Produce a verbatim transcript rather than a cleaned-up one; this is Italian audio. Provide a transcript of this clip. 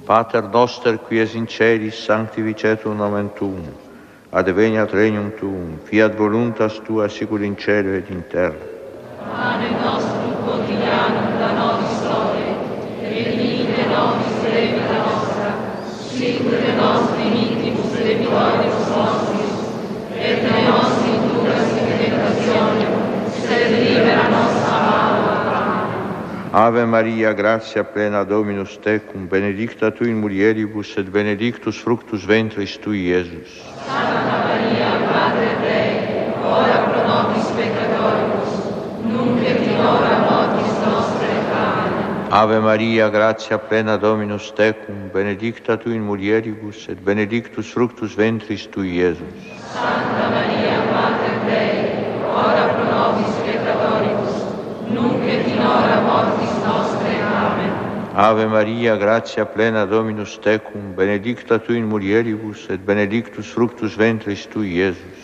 Pater noster qui es in celis sanctificetur nomen tuum, adveniat regnum tuum, fiat voluntas tua sicur in cielo ed in terra. Pane nostrum quotidianum da nobis hodie, et dimitte nobis debita nostra, sicut et nostri dimittimus debitoribus nostris, et ne nos inducas in tentationem, sed libera nos a malo. Ave Maria, gratia plena Dominus tecum, benedicta tu in mulieribus, et benedictus fructus ventris tui, Iesus. Santa Maria, Mater Dei, ora pro nobis peccatoribus, nunc et in hora mortis nostre. Amen. Ave Maria, gratia plena Dominus tecum, benedicta tu in mulieribus, et benedictus fructus ventris tui, Iesus. Santa Maria, Mater Dei, ora pro nobis peccatoribus, nunc et in hora mortis nostre. Amen. Ave Maria, gratia plena Dominus tecum, benedicta tu in mulieribus, et benedictus fructus ventris tui, Iesus.